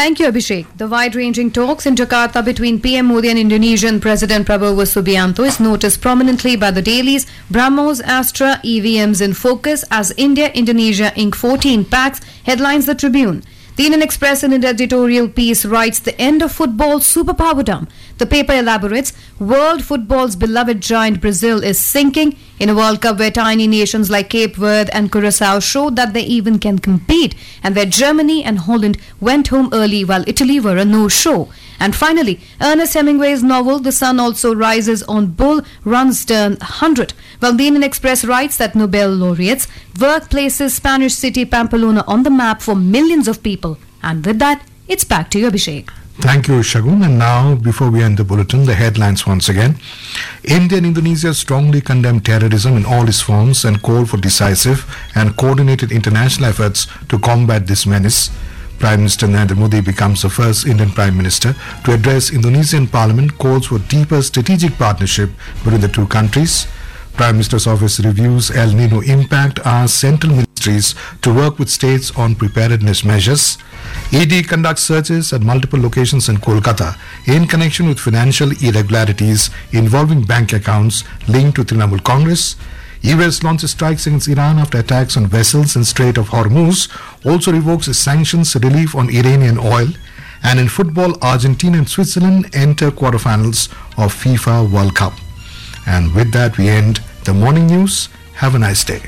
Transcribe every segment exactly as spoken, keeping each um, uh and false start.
Thank you, Abhishek. The wide-ranging talks in Jakarta between P M Modi and Indonesian President Prabowo Subianto is noticed prominently by the dailies Brahmos, Astra, E V Ms in focus as India-Indonesia Incorporated fourteen packs headlines the Tribune. The Indian Express in an editorial piece writes the end of football's superpowerdom. The paper elaborates, world football's beloved giant Brazil is sinking in a World Cup where tiny nations like Cape Verde and Curacao showed that they even can compete, and where Germany and Holland went home early while Italy were a no-show. And finally, Ernest Hemingway's novel The Sun Also Rises on Bull runs turn one hundred. While the Indian Express writes that Nobel laureates' work places Spanish city Pamplona on the map for millions of people. And with that, it's back to you, Abhishek. Thank you, Shagun. And now, before we end the bulletin, the headlines once again. India and Indonesia strongly condemn terrorism in all its forms and call for decisive and coordinated international efforts to combat this menace. Prime Minister Narendra Modi becomes the first Indian Prime Minister to address Indonesian Parliament, calls for deeper strategic partnership between the two countries. Prime Minister's office reviews El Nino impact, asks central ministries to work with states on preparedness measures. E D conducts searches at multiple locations in Kolkata in connection with financial irregularities involving bank accounts linked to Trinamool Congress. U S launches strikes against Iran after attacks on vessels in Strait of Hormuz, also revokes its sanctions relief on Iranian oil. And in football, Argentina and Switzerland enter quarterfinals of FIFA World Cup. And with that, we end the morning news. Have a nice day.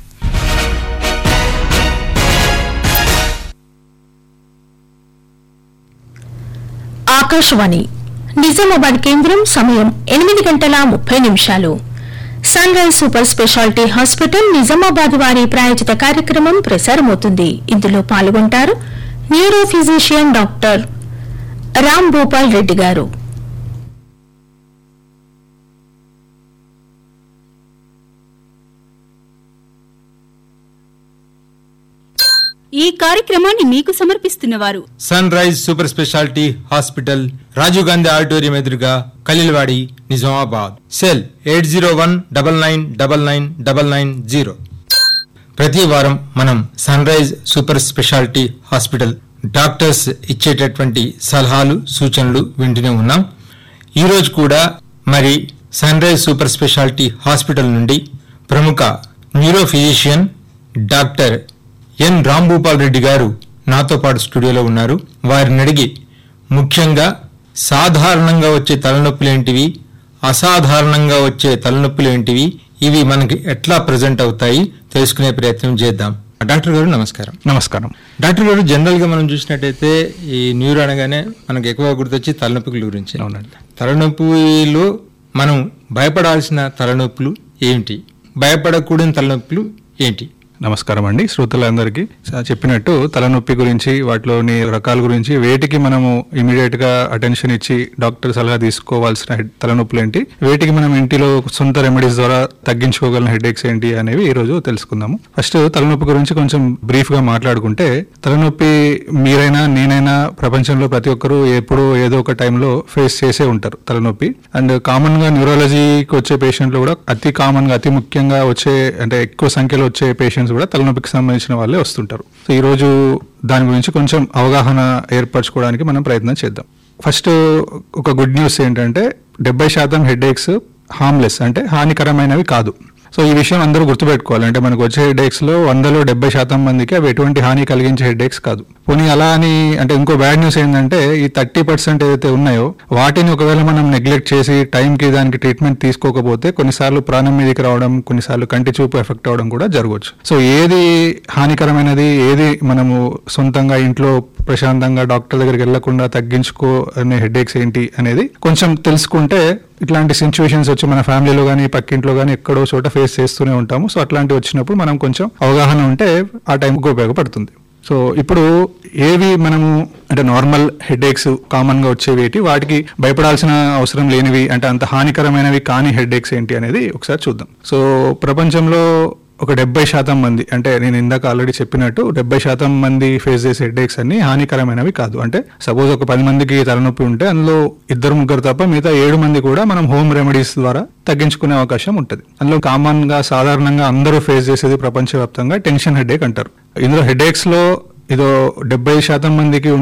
Akashvani Nizamabad కేంద్రం సమయం ఎనిమిది గంటల ముప్పై నిమిషాలు. Sun rise super speciality hospital Nizamabad వారి ప్రాయోజిత కార్యక్రమం ప్రసారమవుతుంది. ఇందులో పాల్గొంటారు neuro physician doctor Ram Bhupal Reddy గారు. ఈ కార్యక్రమాన్ని మీకు సమర్పిస్తున్నవారు sun rise super speciality hospital, Rajiv Gandhi auditorium ఎదురుగా, Khaleelwadi, Nizamabad. Cell eight zero one double nine double nine double nine zero. ప్రతి వారం మనం sun rise super speciality hospital doctors ఇచ్చేటటువంటి సలహాలు, సూచనలు వింటూనే ఉన్నాం. ఈరోజు కూడా మరి sun rise super speciality hospital నుండి ప్రముఖ neuro physician doctor N Rambhupal Reddy గారు నాతో పాటు స్టూడియోలో ఉన్నారు. వారిని అడిగి ముఖ్యంగా సాధారణంగా వచ్చే తలనొప్పులు ఏంటివి, అసాధారణంగా వచ్చే తలనొప్పులు ఏంటివి, ఇవి మనకి ఎట్లా ప్రజెంట్ అవుతాయి తెలుసుకునే ప్రయత్నం చేద్దాం. డాక్టర్ గారు నమస్కారం. నమస్కారం. డాక్టర్ గారు, జనరల్ గా మనం చూసినట్టయితే ఈ న్యూరో అనగానే మనకు ఎక్కువ గుర్తొచ్చి తలనొప్పుల గురించి. అవునండి. తలనొప్పిలో మనం భయపడాల్సిన తలనొప్పులు ఏమిటి, భయపడకూడని తలనొప్పులు ఏంటి? నమస్కారం అండి శ్రోతలందరికీ. చెప్పినట్టు తలనొప్పి గురించి, వాటిలోని రకాల గురించి, వేటికి మనము ఇమీడియట్ గా అటెన్షన్ ఇచ్చి డాక్టర్ సలహా తీసుకోవాల్సిన తలనొప్పులు ఏంటి, వేటికి మనం ఇంటిలో సొంత రెమెడీస్ ద్వారా తగ్గించుకోగలిగిన హెడేక్స్ ఏంటి అనేవి ఈ రోజు తెలుసుకుందాము. ఫస్ట్ తలనొప్పి గురించి కొంచెం బ్రీఫ్ గా మాట్లాడుకుంటే, తలనొప్పి మీరైనా నేనైనా ప్రపంచంలో ప్రతి ఒక్కరూ ఎప్పుడో ఏదో ఒక టైంలో ఫేస్ చేసే ఉంటారు తలనొప్పి. అండ్ కామన్ గా న్యూరాలజీకి వచ్చే పేషెంట్లు కూడా అతి కామన్ గా అతి ముఖ్యంగా వచ్చే అంటే ఎక్కువ సంఖ్యలో వచ్చే పేషెంట్స్ కూడా తలనొప్పికి సంబంధించిన వాళ్ళే వస్తుంటారు. సో ఈ రోజు దాని గురించి కొంచెం అవగాహన ఏర్పరచుకోవడానికి మనం ప్రయత్నం చేద్దాం. ఫస్ట్ ఒక గుడ్ న్యూస్ ఏంటంటే డెబ్బై శాతం హెడేక్స్ హార్మ్లెస్, అంటే హానికరమైనవి కాదు. సో ఈ విషయం అందరూ గుర్తుపెట్టుకోవాలి. అంటే మనకు వచ్చే హెడేక్స్ లో వందలో డెబ్బై శాతం మందికి అవి ఎటువంటి హాని కలిగించే హెడేక్స్ కాదు. పోనీ అలా అని అంటే ఇంకో బ్యాడ్ న్యూస్ ఏంటంటే ఈ థర్టీ పర్సెంట్ ఏదైతే ఉన్నాయో వాటిని ఒకవేళ మనం నెగ్లెక్ట్ చేసి టైంకి దానికి ట్రీట్మెంట్ తీసుకోకపోతే కొన్నిసార్లు ప్రాణం మీదకి రావడం, కొన్నిసార్లు కంటి చూపు ఎఫెక్ట్ అవడం కూడా జరగవచ్చు. సో ఏది హానికరమైనది, ఏది మనము సొంతంగా ఇంట్లో ప్రశాంతంగా డాక్టర్ దగ్గరికి వెళ్లకుండా తగ్గించుకో అనే హెడేక్స్ ఏంటి అనేది కొంచెం తెలుసుకుంటే ఇట్లాంటి సిచ్యువేషన్స్ వచ్చి మన ఫ్యామిలీలో కానీ పక్కింట్లో కానీ ఎక్కడో చోట ఫేస్ చేస్తూనే ఉంటాము. సో అట్లాంటివి వచ్చినప్పుడు మనం కొంచెం అవగాహన ఉంటే ఆ టైంకి ఉపయోగపడుతుంది. సో ఇప్పుడు ఏవి మనము అంటే నార్మల్ హెడేక్స్ కామన్ గా వచ్చేవి, వాటికి భయపడాల్సిన అవసరం లేనివి, అంటే అంత హానికరమైనవి కానీ హెడేక్స్ ఏంటి అనేది ఒకసారి చూద్దాం. సో ప్రపంచంలో ఒక డెబ్బై శాతం మంది, అంటే నేను ఇందాక ఆల్రెడీ చెప్పినట్టు డెబ్బై శాతం మంది ఫేస్ చేసే హెడేక్స్ అన్ని హానికరమైనవి కాదు. అంటే సపోజ్ ఒక పది మందికి తలనొప్పి ఉంటే అందులో ఇద్దరు ముగ్గురు తప్ప మిగతా ఏడు మంది కూడా మనం హోమ్ రెమెడీస్ ద్వారా తగ్గించుకునే అవకాశం ఉంటుంది. అందులో కామన్ గా సాధారణంగా అందరూ ఫేస్ చేసేది ప్రపంచవ్యాప్తంగా టెన్షన్ హెడేక్ అంటారు. ఇందులో హెడేక్స్ లో ఇదో డెబ్బై శాతం మందికి